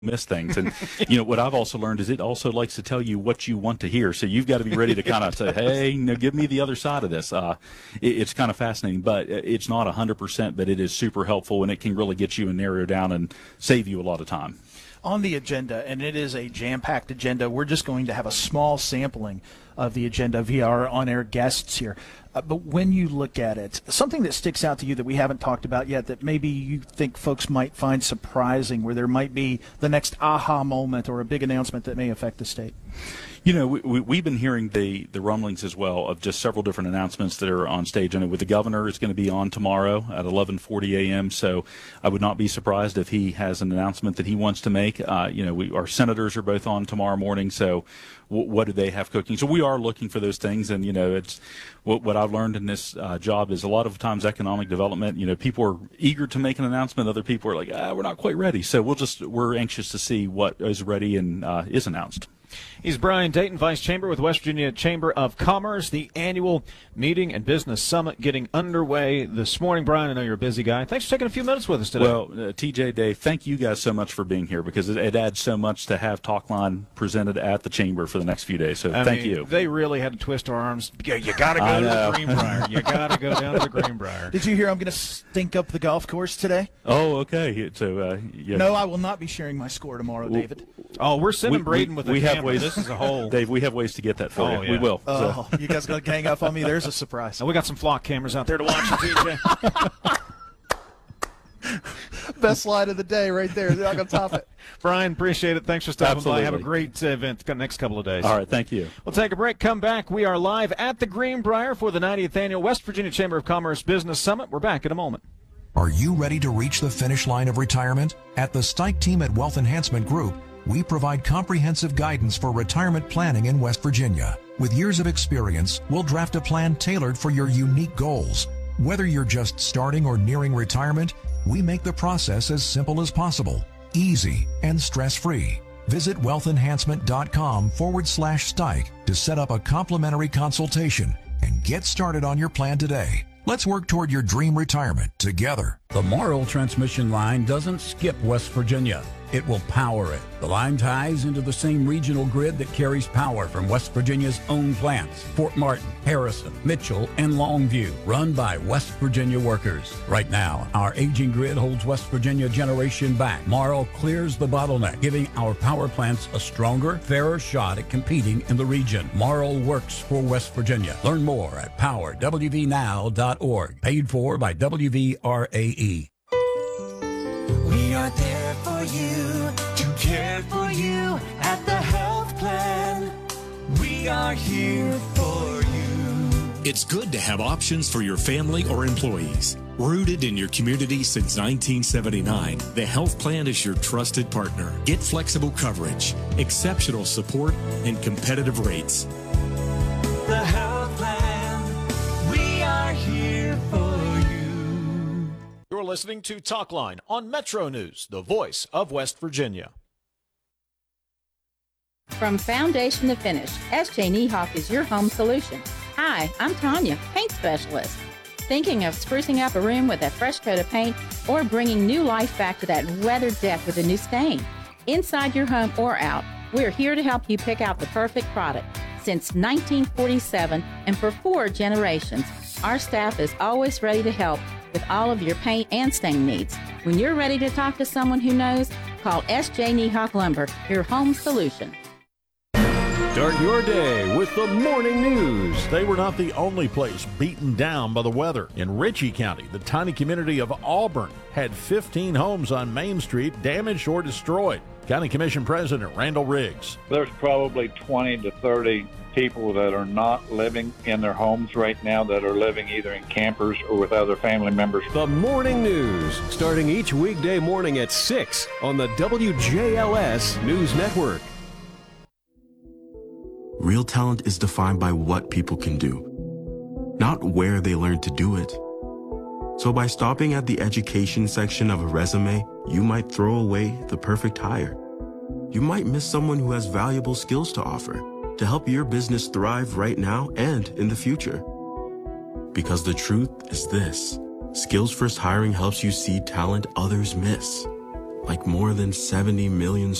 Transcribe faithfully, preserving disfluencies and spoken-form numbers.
miss things. And, you know, what I've also learned is it also likes to tell you what you want to hear. So you've got to be ready to kind of say, hey, no, give me the other side of this. Uh, it, it's kind of fascinating, but it's not one hundred percent, but it is super helpful, and it can really get you and narrow down and save you a lot of time. On the agenda, and it is a jam-packed agenda, we're just going to have a small sampling of the agenda via our on-air guests here. Uh, but when you look at it, something that sticks out to you that we haven't talked about yet that maybe you think folks might find surprising, where there might be the next aha moment or a big announcement that may affect the state? You know, we, we, we've been hearing the, the rumblings as well of just several different announcements that are on stage. I know with the governor, it's going to be on tomorrow at eleven forty a.m., so I would not be surprised if he has an announcement that he wants to make. Uh, you know, we, our senators are both on tomorrow morning, so w- what do they have cooking? So we are looking for those things, and, you know, it's what, what I've learned in this uh, job is a lot of times economic development, you know, people are eager to make an announcement. Other people are like, ah, we're not quite ready. So we'll just, we're anxious to see what is ready and uh, is announced. He's Brian Dayton, Vice Chamber with West Virginia Chamber of Commerce. The annual meeting and business summit getting underway this morning. Brian, I know you're a busy guy. Thanks for taking a few minutes with us today. Well, uh, T J, Dave, thank you guys so much for being here, because it, it adds so much to have Talkline presented at the Chamber for the next few days. So I thank mean, you. They really had to twist our arms. You, you got to go to the Greenbrier. You got to go down to the Greenbrier. Did you hear I'm going to stink up the golf course today? Oh, okay. So, uh, yeah. No, I will not be sharing my score tomorrow, well, David. Oh, we're sending we, Braden we, with a we camera. have ways, This is a whole. Dave, we have ways to get that for oh, you. Yeah. We will. Oh, so. You guys going to gang up on me? There's a surprise. And we got some flock cameras out there to watch you, T J. Best slide of the day right there. They're not going to top it. Brian, appreciate it. Thanks for stopping Absolutely. by. Have a great uh, event the next couple of days. All right, thank you. We'll take a break, come back. We are live at the Greenbrier for the ninetieth Annual West Virginia Chamber of Commerce Business Summit. We're back in a moment. Are you ready to reach the finish line of retirement? At the Stike team at Wealth Enhancement Group, we provide comprehensive guidance for retirement planning in West Virginia. With years of experience, we'll draft a plan tailored for your unique goals. Whether you're just starting or nearing retirement, we make the process as simple as possible, easy, and stress-free. Visit wealthenhancement.com forward slash Stike to set up a complimentary consultation and get started on your plan today. Let's work toward your dream retirement together. The Morrill transmission line doesn't skip West Virginia. It will power it. The line ties into the same regional grid that carries power from West Virginia's own plants, Fort Martin, Harrison, Mitchell, and Longview, run by West Virginia workers. Right now, our aging grid holds West Virginia generation back. Morrill clears the bottleneck, giving our power plants a stronger, fairer shot at competing in the region. Morrill works for West Virginia. Learn more at power w v now dot org. Paid for by W V R A E. We are there for you, to care for you at the health plan. We are here for you. It's good to have options for your family or employees. Rooted in your community since nineteen seventy-nine, the health plan is your trusted partner. Get flexible coverage, exceptional support, and competitive rates. The health plan, we are here for you. You're listening to Talkline on Metro News, the voice of West Virginia. From foundation to finish, S J Niehawk is your home solution. Hi, I'm Tanya, paint specialist. Thinking of sprucing up a room with a fresh coat of paint or bringing new life back to that weathered deck with a new stain? Inside your home or out, we're here to help you pick out the perfect product. Since nineteen forty-seven and for four generations, our staff is always ready to help with all of your paint and stain needs. When you're ready to talk to someone who knows, call S J Niehawk Lumber, your home solution. Start your day with the morning news. They were not the only place beaten down by the weather. In Ritchie County, the tiny community of Auburn had fifteen homes on Main Street damaged or destroyed. County Commission President Randall Riggs. There's probably twenty to thirty people that are not living in their homes right now, that are living either in campers or with other family members. The morning news, starting each weekday morning at six on the W J L S News Network. Real talent is defined by what people can do, not where they learn to do it. So by stopping at the education section of a resume, you might throw away the perfect hire. You might miss someone who has valuable skills to offer to help your business thrive right now and in the future. Because the truth is this: Skills First Hiring helps you see talent others miss. like more than seventy million